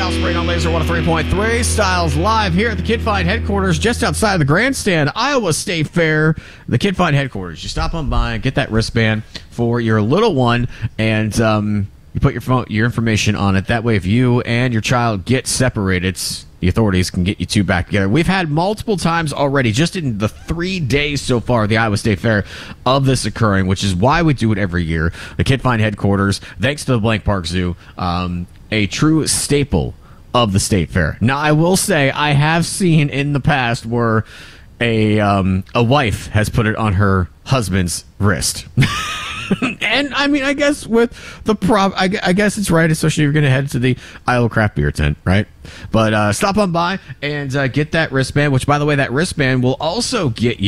Spring on Laser 103.3. Styles live here at the Kid Find headquarters just outside of the grandstand, Iowa State Fair. The Kid Find headquarters. You stop on by and get that wristband for your little one, and you put your information on it. That way, if you and your child get separated, the authorities can get you two back together. We've had multiple times already, just in the 3 days so far, the Iowa State Fair, of this occurring, which is why we do it every year. The Kid Find headquarters, thanks to the Blank Park Zoo, a true staple of the State Fair. Now, I will say, I have seen in the past where a wife has put it on her husband's wrist. And I mean, I guess with the I guess it's right, especially if you're going to head to the Iowa Craft Beer tent, right? But stop on by and get that wristband, which, by the way, that wristband will also get you